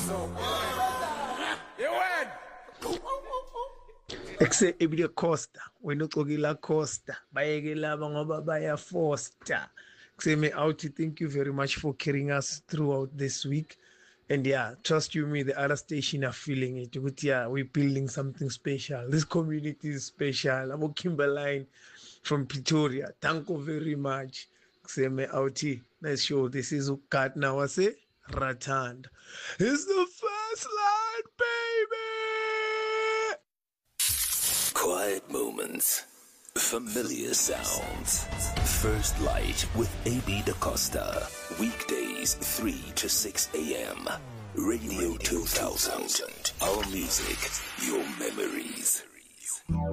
You win. Ekse ebile Costa wena uxokila Costa bayeke laba ngoba baya foster kuseme out. Thank you very much for carrying us throughout this week, and yeah, trust you me, the other station are feeling it. But yeah, we're building something special. This community is special. I'm Kimberline from Pretoria. Thank you very much. Kuseme out. Nice show. This is Ukat Nawase Ratand. It's the first line, baby. Quiet moments, familiar sounds. First Light with AB DaCosta. Weekdays 3 to 6 a.m. Radio 2000. Our music, your memories.